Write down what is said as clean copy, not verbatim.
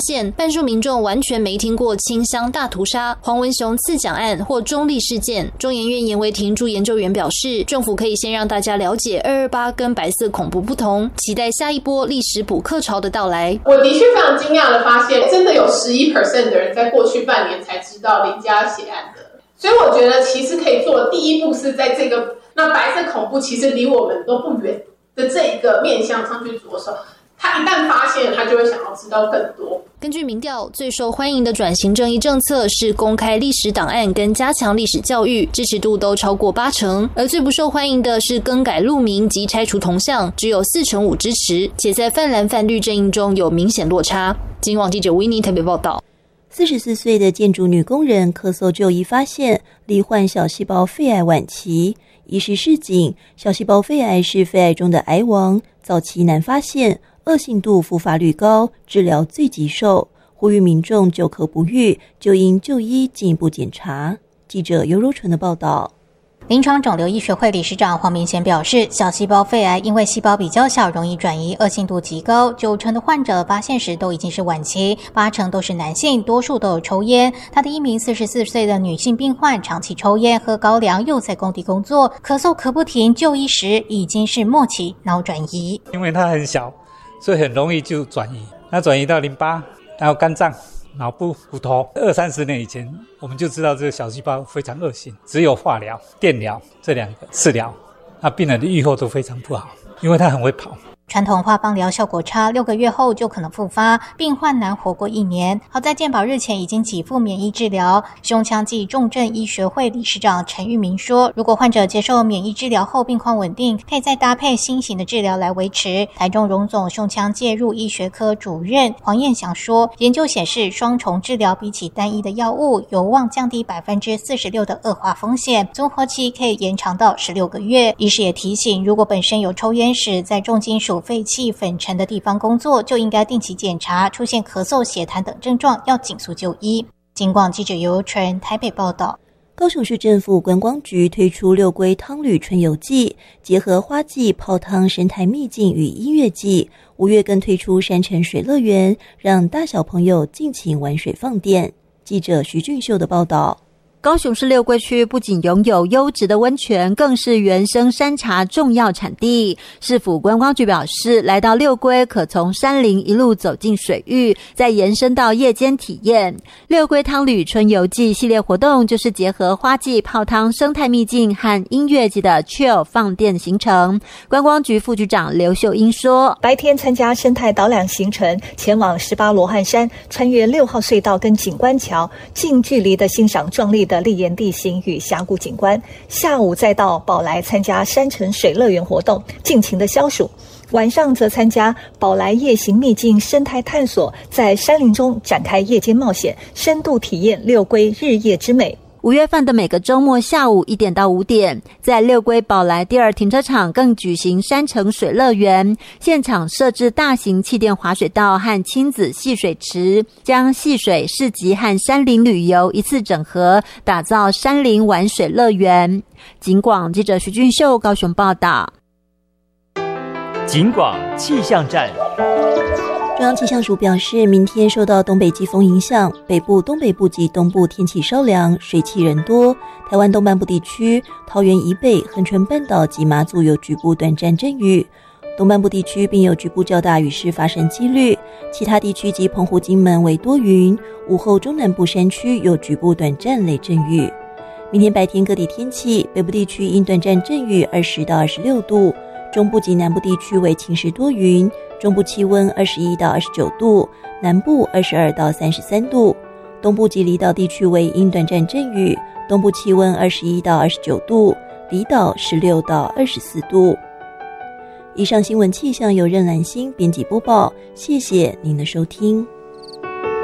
现，半数民众完全没听过清乡大屠杀、黄文雄刺蒋案或中立事件。中研院严维庭助研究员表示，政府可以先让大家了解228跟白色恐怖不同，期待下一波历史补课潮的到来。 我的确非常惊讶的发现，真的有11% 的人在过去半年才知道林家血案的。所以我觉得其实可以做的第一步是在这个那白色恐怖其实离我们都不远的这一个面向上去着手，他一旦发现他就会想要知道更多。 根据民调，最受欢迎的转型正义政策是公开历史档案跟加强历史教育，支持度都超过80%，而最不受欢迎的是更改路名及拆除铜像，只有45%支持，且在泛蓝泛绿阵营中有明显落差。今网记者维尼台北报道。 44岁的建筑女工人咳嗽就医发现罹患小细胞肺癌晚期，医师示警，小细胞肺癌是肺癌中的癌王，早期难发现，恶性度复发率高，治疗最棘手，呼吁民众久咳不愈就应就医进一步检查。记者尤柔纯的报道。 临床肿瘤医学会理事长黄明贤表示，小细胞肺癌因为细胞比较小，容易转移，恶性度极高，90%的患者发现时都已经是晚期，80%都是男性，多数都有抽烟。他的一名44岁的女性病患长期抽烟、喝高粱，又在工地工作，咳嗽咳不停，就医时已经是末期脑转移。 因为它很小，所以很容易就转移，那转移到淋巴，然后肝脏、脑部、骨头。20-30年以前我们就知道这个小细胞非常恶性，只有化疗、电疗这2个治疗，那病人的预后都非常不好，因为他很会跑。 传统化放疗效果差，6个月后就可能复发，病患难活过1年。好在健保日前已经给付免疫治疗。胸腔暨重症医学会理事长陈玉明说，如果患者接受免疫治疗后病况稳定，可以再搭配新型的治疗来维持。台中荣总胸腔介入医学科主任黄彦祥说，研究显示双重治疗比起单一的药物有望降低46%的恶化风险，综合期可以延长到16个月。医师也提醒，如果本身有抽烟史，在重金属废气粉尘的地方工作，就应该定期检查，出现咳嗽、血痰等症状要紧速就医。警广记者尤柔纯台北报道。 高雄市政府观光局推出六龟汤旅春游季，结合花季、泡汤、生态秘境与音乐季，5月更推出山城水乐园，让大小朋友尽情玩水放电。记者徐俊秀的报道。 高雄市六龟区不仅拥有优质的温泉，更是原生山茶重要产地。市府观光局表示，来到六龟可从山林一路走进水域，再延伸到夜间体验。六龟汤旅春游季系列活动就是结合花季、泡汤、生态秘境和音乐季的 chill 放电行程。观光局副局长刘秀英说， 白天参加生态导览行程，前往18罗汉山，穿越6号隧道跟景观桥，近距离的欣赏壮丽的砾岩地形与峡谷景观。下午再到宝来参加山城水乐园活动，尽情的消暑。晚上则参加宝来夜行秘境生态探索，在山林中展开夜间冒险，深度体验六龟日夜之美。 5月份的每个周末下午1点到5点，在六龟宝来第2停车场更举行山城水乐园，现场设置大型气垫滑水道和亲子戏水池，将戏水、市集和山林旅游一次整合，打造山林玩水乐园。警广记者徐俊秀高雄报道。 警广气象站。 中央气象署表示，明天受到东北季风影响，北部、东北部及东部天气稍凉，水汽人多。台湾东半部地区、桃园以北、恒春半岛及马祖有局部短暂阵雨，东半部地区并有局部较大雨势发生几率，其他地区及澎湖、金门为多云，午后中南部山区有局部短暂雷阵雨。明天白天各地天气，北部地区因短暂阵雨20到26度，中部及南部地区为晴时多云，中部气温21到29度，南部22到33度，东部及离岛地区为因短暂阵雨，东部气温21到29度，离岛16到24度。以上新闻气象由任兰心编辑播报，谢谢您的收听。